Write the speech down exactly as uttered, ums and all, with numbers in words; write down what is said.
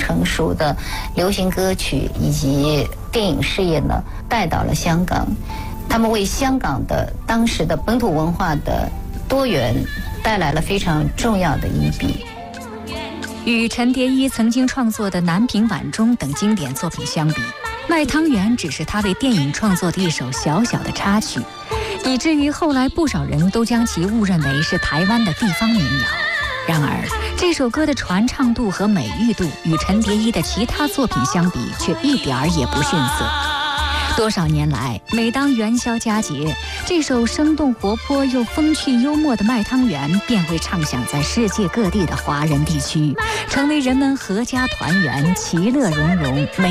成熟的流行歌曲以及电影事业呢带到了香港，他们为香港的当时的本土文化的多元带来了非常重要的一笔。 与陈蝶衣曾经创作的《南屏晚钟》等经典作品相比，《卖汤圆》只是他为电影创作的一首小小的插曲，以至于后来不少人都将其误认为是台湾的地方民谣。然而，这首歌的传唱度和美誉度与陈蝶衣的其他作品相比，却一点儿也不逊色。多少年来，每当元宵佳节，这首生动活泼又风趣幽默的《卖汤圆》便会唱响在世界各地的华人地区，成为人们阖家团圆、其乐融融、